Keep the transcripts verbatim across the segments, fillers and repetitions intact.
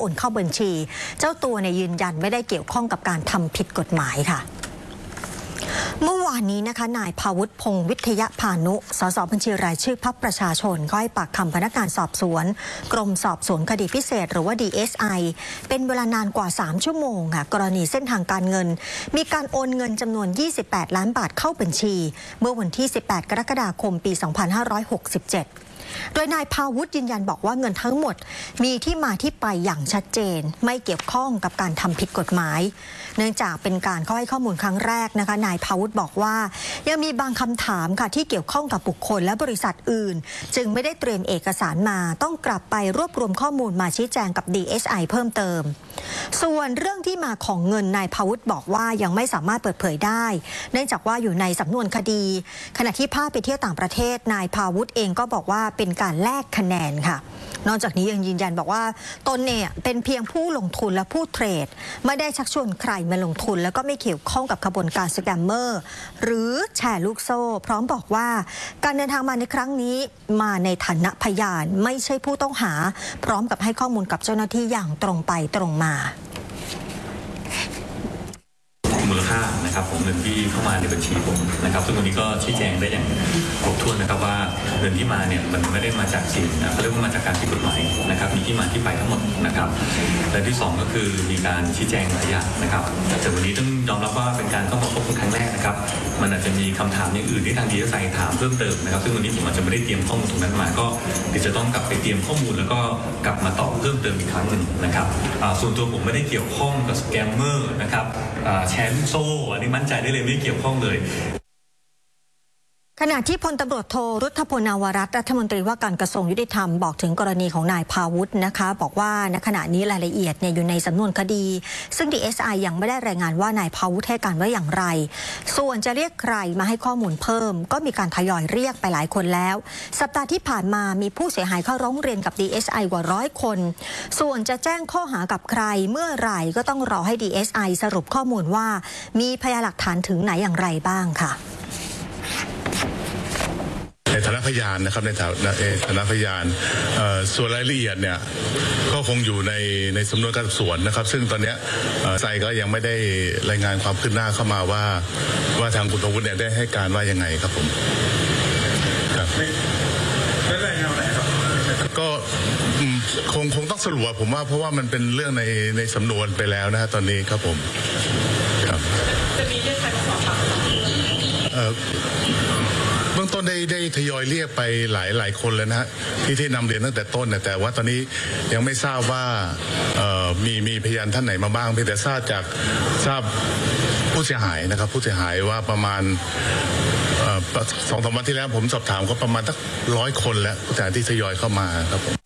โอนเข้าบัญชีเจ้าตัวเนี่ยยืนยันไม่ได้เกี่ยวข้องกับการทำผิดกฎหมายค่ะเมื่อวานนี้นะคะนายภาวุฒิพงษ์วิทยพานุ สสบัญชีรายชื่อพรรคประชาชนก็ให้ปากคำพนักงานสอบสวนกรมสอบสวนคดีพิเศษหรือว่า ดี เอส ไอ เป็นเวลานานกว่าสามชั่วโมงค่ะกรณีเส้นทางการเงินมีการโอนเงินจำนวนยี่สิบแปดล้านบาทเข้าบัญชีเมื่อวันที่สิบแปดกรกฎาคมปีสองพันห้าร้อยหกสิบเจ็ดโดยนายภาวุฒิยืนยันบอกว่าเงินทั้งหมดมีที่มาที่ไปอย่างชัดเจนไม่เกี่ยวข้องกับการทำผิดกฎหมายเนื่องจากเป็นการเข้าให้ข้อมูลครั้งแรกนะคะนายภาวุฒิบอกว่ายังมีบางคำถามค่ะที่เกี่ยวข้องกับบุคคลและบริษัทอื่นจึงไม่ได้เตรียมเอกสารมาต้องกลับไปรวบรวมข้อมูลมาชี้แจงกับ ดี เอส ไอ เพิ่มเติมส่วนเรื่องที่มาของเงินนายภาวุฒิบอกว่ายังไม่สามารถเปิดเผยได้เนื่องจากว่าอยู่ในสำนวนคดีขณะที่พาไปเที่ยวต่างประเทศนายภาวุฒิเองก็บอกว่าเป็นการแลกคะแนนค่ะนอกจากนี้ยังยืนยันบอกว่าตนเนี่ยเป็นเพียงผู้ลงทุนและผู้เทรดไม่ได้ชักชวนใครมาลงทุนแล้วก็ไม่เกี่ยวข้องกับขบวนการสแกมเมอร์หรือแชร์ลูกโซ่พร้อมบอกว่าการเดินทางมาในครั้งนี้มาในฐานะพยานไม่ใช่ผู้ต้องหาพร้อมกับให้ข้อมูลกับเจ้าหน้าที่อย่างตรงไปตรงมามูลค่านะครับของเงินที่เข้ามาในบัญชีผมนะครับซึ่งวันนี้ก็ชี้แจงได้อย่างครบถ้วนนะครับว่าเงินที่มาเนี่ยมันไม่ได้มาจากสิ่งนะเขาเรียกว่ามาจากการผิดกฎหมายนะครับมีที่มาที่ไปทั้งหมดนะครับและที่สองก็คือมีการชี้แจงหลายอย่างนะครับแต่วันนี้ต้องยอมรับว่าเป็นการเข้ามาพบกันครั้งแรกนะครับมันอาจจะมีคำถามอย่างอื่นที่ทางดีเอสไอถามเพิ่มเติมนะครับซึ่งวันนี้ผมอาจจะไม่ได้เตรียมข้อมูลตรงนั้นมาก็เดี๋ยวจะต้องกลับไปเตรียมข้อมูลแล้วก็กลับมาตอบเพิ่มเติมอีกครั้งหนึ่งนะครับส่วนตัวผมไม่ได้เกี่ยวข้องกับสแกมเมอร์นะครับแชร์ลูกโซ่อันนี้มั่นใจได้เลยไม่เกี่ยวข้องเลยขณะที่พลตำรวจโทรุทธพล นาวรัตน์รัฐมนตรีว่าการกระทรวงยุติธรรมบอกถึงกรณีของนายภาวุฒินะคะบอกว่าณขณะนี้รายละเอียดเนี่ยอยู่ในสำนวนคดีซึ่ง ดี เอส ไอ ยังไม่ได้รายงานว่านายภาวุฒิให้การว่าอย่างไรส่วนจะเรียกใครมาให้ข้อมูลเพิ่มก็มีการทยอยเรียกไปหลายคนแล้วสัปดาห์ที่ผ่านมามีผู้เสียหายเข้าร้องเรียนกับ ดี เอส ไอ กว่าร้อยคนส่วนจะแจ้งข้อหากับใครเมื่อไหร่ก็ต้องรอให้ ดี เอส ไอ สรุปข้อมูลว่ามีพยานหลักฐานถึงไหนอย่างไรบ้างค่ะในฐานะพยานนะครับในฐานะพยานส่วนรายละเอียดเนี่ยก็คงอยู่ในในสำนวนการสอบสวนนะครับซึ่งตอนนี้ไซก็ยังไม่ได้รายงานความคืบหน้าเข้ามาว่าว่าทางคุณภาวุฒิเนี่ยได้ให้การว่ายังไงครับผมครับได้รายงานอะไรครับก็คงคงต้องสรุปผมว่าเพราะว่ามันเป็นเรื่องในในสำนวนไปแล้วนะตอนนี้ครับผมครับจะมีเรื่องใครมาสอบปากคำเบื้องต้นได้ได้ทยอยเรียกไปหลายหลายคนแล้วนะฮะที่ที่นำเรียนตั้งแต่ต้นนะแต่ว่าตอนนี้ยังไม่ทราบว่ามีมีพยานท่านไหนมาบ้างเพียงแต่ทราบจากทราบผู้เสียหายนะครับผู้เสียหายว่าประมาณสองสามวันที่แล้วผมสอบถามก็ประมาณสักร้อยคนแล้วผู้เสียหายที่ทยอยเข้ามาครับผม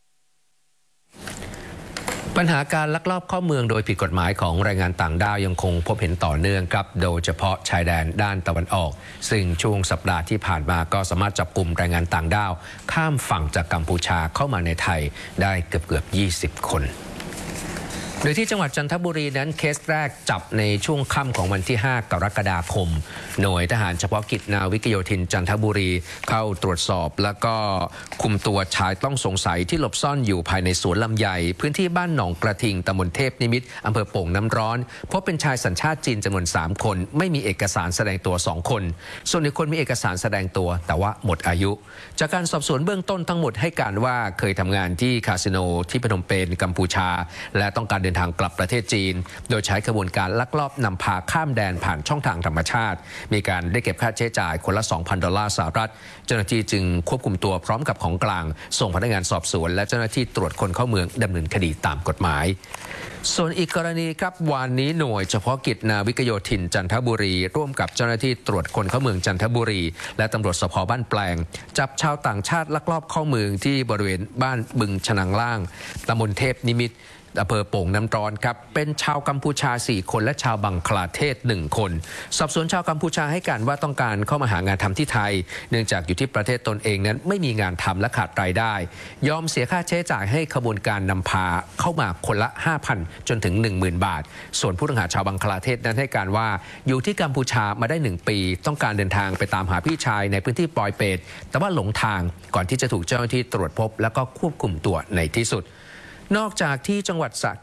ปัญหาการลักลอบเข้าเมืองโดยผิดกฎหมายของแรงงานต่างด้าวยังคงพบเห็นต่อเนื่องครับโดยเฉพาะชายแดนด้านตะวันออกซึ่งช่วงสัปดาห์ที่ผ่านมาก็สามารถจับกลุ่มแรงงานต่างด้าวข้ามฝั่งจากกัมพูชาเข้ามาในไทยได้เกือบเกือบยี่สิบคนโดยที่จังหวัดจันทบุรีนั้นเคสแรกจับในช่วงค่ำของวันที่ห้ากรกฎาคมหน่วยทหารเฉพาะกิจนาวิกโยธินจันทบุรีเข้าตรวจสอบแล้วก็คุมตัวชายต้องสงสัยที่หลบซ่อนอยู่ภายในสวนลำไยพื้นที่บ้านหนองกระทิงตำบลเทพนิมิตรอำเภอโป่งน้ำร้อนพบเป็นชายสัญชาติจีนจำนวนสามคนไม่มีเอกสารแสดงตัวสองคนส่วนอีกคนมีเอกสารแสดงตัวแต่ว่าหมดอายุจากการสอบสวนเบื้องต้นทั้งหมดให้การว่าเคยทำงานที่คาสิโนที่พนมเปญกัมพูชาและต้องการเดินทางกลับประเทศจีนโดยใช้กระบวนการลักลอบนำพาข้ามแดนผ่านช่องทางธรรมชาติมีการได้เก็บค่าใช้จ่ายคนละ สองพัน ดอลลาร์สหรัฐเจ้าหน้าที่จึงควบคุมตัวพร้อมกับของกลางส่งพนักงานสอบสวนและเจ้าหน้าที่ตรวจคนเข้าเมืองดำเนินคดีตามกฎหมายส่วนอีกกรณีครับวันนี้หน่วยเฉพาะกิจนาวิกโยธินจันทบุรีร่วมกับเจ้าหน้าที่ตรวจคนเข้าเมืองจันทบุรีและตำรวจสภ.บ้านแปลงจับชาวต่างชาติลักลอบเข้าเมืองที่บริเวณบ้านบึงฉนังล่างตำบลเทพนิมิตรอำเภอโป่งน้ำร้อนครับเป็นชาวกัมพูชาสี่คนและชาวบังคลาเทศหนึ่งคนสอบสวนชาวกัมพูชาให้การว่าต้องการเข้ามาหางานทำที่ไทยเนื่องจากอยู่ที่ประเทศตนเองนั้นไม่มีงานทำและขาดรายได้ยอมเสียค่าใช้จ่ายให้ขบวนการนำพาเข้ามาคนละ ห้าพัน จนถึง หนึ่งหมื่น บาทส่วนผู้ต้องหาชาวบังคลาเทศนั้นให้การว่าอยู่ที่กัมพูชามาได้หนึ่งปีต้องการเดินทางไปตามหาพี่ชายในพื้นที่ปอยเปตแต่ว่าหลงทางก่อนที่จะถูกเจ้าหน้าที่ตรวจพบแล้วก็ควบคุมตัวในที่สุดนอกจากที่จังหวัดสระ